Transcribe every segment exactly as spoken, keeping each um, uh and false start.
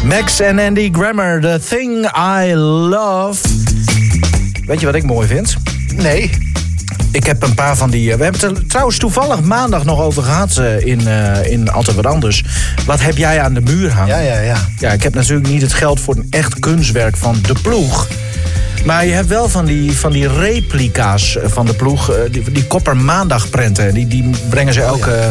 Max en Andy Grammer, The Thing I Love. Weet je wat ik mooi vind? Nee. Ik heb een paar van die... We hebben het er trouwens toevallig maandag nog over gehad in, uh, in Altijd Wat Anders. Wat heb jij aan de muur hangen? Ja, ja, ja. Ja, ik heb natuurlijk niet het geld voor een echt kunstwerk van De Ploeg. Maar je hebt wel van die, van die replica's van De Ploeg. Die, die Kopper Maandagprenten. Die, die brengen ze elke... Oh, ja.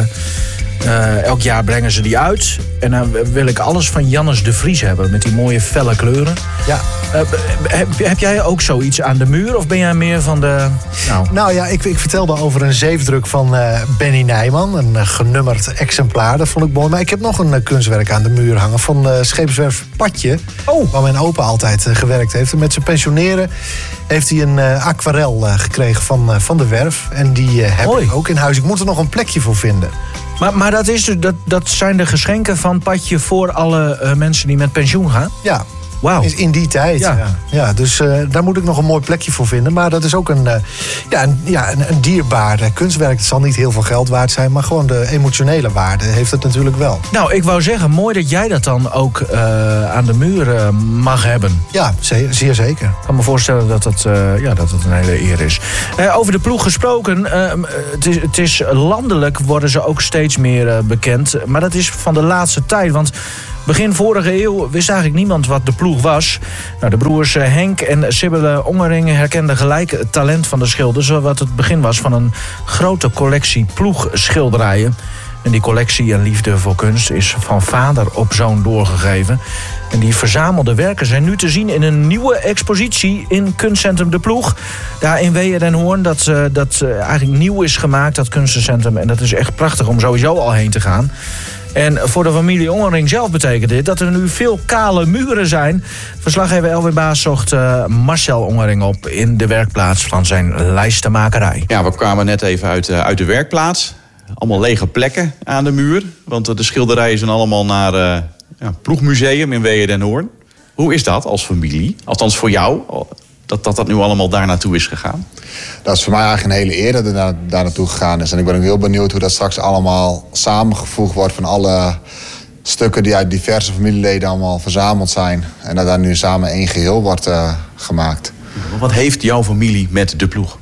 Uh, elk jaar brengen ze die uit. En dan wil ik alles van Jannes de Vries hebben. Met die mooie felle kleuren. Ja. Uh, heb, heb jij ook zoiets aan de muur? Of ben jij meer van de... Nou, nou ja, ik, ik vertelde over een zeefdruk van uh, Benny Nijman. Een uh, genummerd exemplaar. Dat vond ik mooi. Maar ik heb nog een uh, kunstwerk aan de muur hangen. Van uh, scheepswerf Patje. Oh. Waar mijn opa altijd uh, gewerkt heeft. En met zijn pensioneren heeft hij een uh, aquarel uh, gekregen van, uh, van de werf. En die uh, heb ik ook in huis. Ik moet er nog een plekje voor vinden. Maar, maar dat, is, dat, dat zijn de geschenken van Patje voor alle uh, mensen die met pensioen gaan? Ja. Wauw. In die tijd. Ja. Ja. Ja, dus uh, daar moet ik nog een mooi plekje voor vinden. Maar dat is ook een, uh, ja, een, ja, een, een dierbaar kunstwerk. Het zal niet heel veel geld waard zijn. Maar gewoon de emotionele waarde heeft het natuurlijk wel. Nou, ik wou zeggen, mooi dat jij dat dan ook uh, aan de muur uh, mag hebben. Ja, zeer, zeer zeker. Ik kan me voorstellen dat het, uh, ja, dat het een hele eer is. Uh, over De Ploeg gesproken. Uh, het, is, het is landelijk worden ze ook steeds meer uh, bekend. Maar dat is van de laatste tijd. Want... begin vorige eeuw wist eigenlijk niemand wat De Ploeg was. Nou, de broers Henk en Sibylle Ongering herkenden gelijk het talent van de schilders, wat het begin was van een grote collectie ploegschilderijen. En die collectie en liefde voor kunst is van vader op zoon doorgegeven. En die verzamelde werken zijn nu te zien in een nieuwe expositie in kunstcentrum De Ploeg. Daar in Wehe den Hoorn, dat, uh, dat uh, eigenlijk nieuw is gemaakt, dat kunstencentrum. En dat is echt prachtig om sowieso al heen te gaan. En voor de familie Ongering zelf betekent dit dat er nu veel kale muren zijn. Verslaggever Elwin Baas zocht uh, Marcel Ongering op in de werkplaats van zijn lijstenmakerij. Ja, we kwamen net even uit, uh, uit de werkplaats. Allemaal lege plekken aan de muur. Want uh, de schilderijen zijn allemaal naar uh, ja, Ploegmuseum in Wehe den Hoorn. Hoe is dat als familie? Althans voor jou, dat dat, dat nu allemaal daar naartoe is gegaan? Dat is voor mij eigenlijk een hele eer dat het daar, daar naartoe gegaan is. En ik ben ook heel benieuwd hoe dat straks allemaal samengevoegd wordt van alle stukken die uit diverse familieleden allemaal verzameld zijn. En dat daar nu samen één geheel wordt uh, gemaakt. Wat heeft jouw familie met De Ploeg?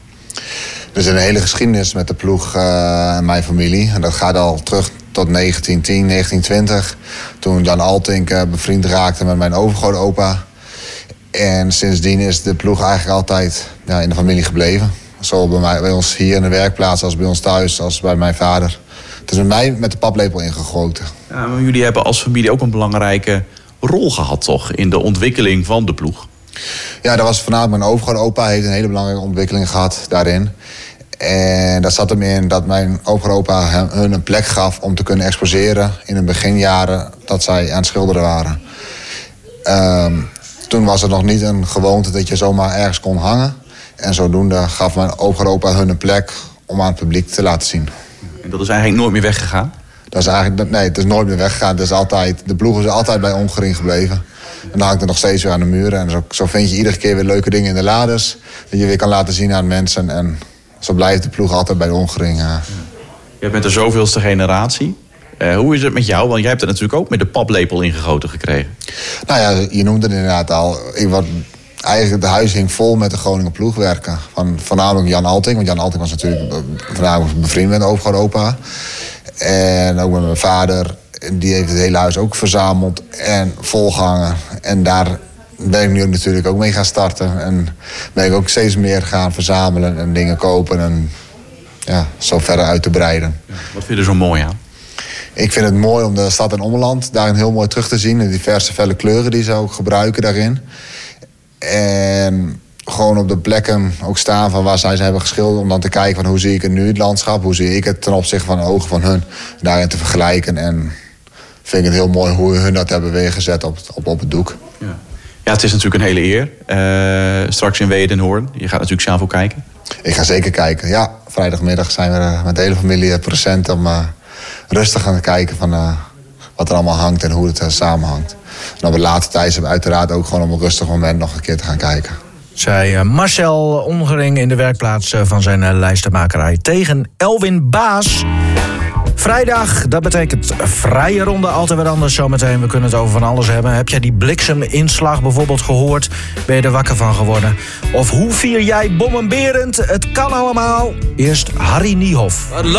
Er is een hele geschiedenis met De Ploeg uh, en mijn familie. En dat gaat al terug tot negentien tien, negentien twintig. Toen Jan Altink uh, bevriend raakte met mijn overgrootopa. En sindsdien is De Ploeg eigenlijk altijd ja, in de familie gebleven. Zowel bij, mij, bij ons hier in de werkplaats als bij ons thuis, als bij mijn vader. Het is bij mij met de paplepel ingegoten. Ja, maar jullie hebben als familie ook een belangrijke rol gehad, toch? In de ontwikkeling van De Ploeg. Ja, dat was voornamelijk mijn overgrootopa. Heeft een hele belangrijke ontwikkeling gehad daarin. En dat zat hem in dat mijn overgrootopa hun een plek gaf om te kunnen exposeren in de beginjaren dat zij aan het schilderen waren. Um, Toen was het nog niet een gewoonte dat je zomaar ergens kon hangen. En zodoende gaf mijn overgrootopa hun een plek om aan het publiek te laten zien. En dat is eigenlijk nooit meer weggegaan? Dat is eigenlijk, nee, het is nooit meer weggegaan. Het is altijd, de Ploeg is altijd bij Ongering gebleven. En dan hangt het nog steeds weer aan de muren. En zo, zo vind je iedere keer weer leuke dingen in de lades. Dat je weer kan laten zien aan mensen. En zo blijft de Ploeg altijd bij de Ongering. Ja. Je bent de zoveelste generatie. Uh, hoe is het met jou? Want jij hebt het natuurlijk ook met de paplepel ingegoten gekregen. Nou ja, je noemde het inderdaad al. Ik was, eigenlijk het huis hing vol met de Groninger ploegwerken. Van, voornamelijk Jan Altink. Want Jan Altink was natuurlijk voornamelijk bevriend met overgrootopa. En ook met mijn vader. Die heeft het hele huis ook verzameld en volgehangen. En daar ben ik nu natuurlijk ook mee gaan starten. En ben ik ook steeds meer gaan verzamelen en dingen kopen. En ja, zo verder uit te breiden. Ja, wat vind je er zo mooi aan? Ik vind het mooi om de stad en omland daarin heel mooi terug te zien. De diverse felle kleuren die ze ook gebruiken daarin. En gewoon op de plekken ook staan van waar zij ze hebben geschilderd. Om dan te kijken van hoe zie ik het nu, het landschap. Hoe zie ik het ten opzichte van de ogen van hun. Daarin te vergelijken. En vind ik het heel mooi hoe hun dat hebben weergezet op, op, op het doek. Ja. ja, het is natuurlijk een hele eer. Uh, straks in Wehe den Hoorn. Je gaat natuurlijk zelf ook kijken. Ik ga zeker kijken. Ja, vrijdagmiddag zijn we uh, met de hele familie present om uh, rustig gaan kijken van uh, wat er allemaal hangt en hoe het uh, samenhangt. En op de laatste tijd hebben we uiteraard ook gewoon op een rustig moment nog een keer te gaan kijken. Zei uh, Marcel Ongering in de werkplaats uh, van zijn uh, lijstenmakerij tegen Elwin Baas. Vrijdag, dat betekent vrije ronde, altijd weer anders zometeen. We kunnen het over van alles hebben. Heb jij die blikseminslag bijvoorbeeld gehoord? Ben je er wakker van geworden? Of hoe vier jij Bommenberend? Het kan allemaal. Eerst Harry Niehoff.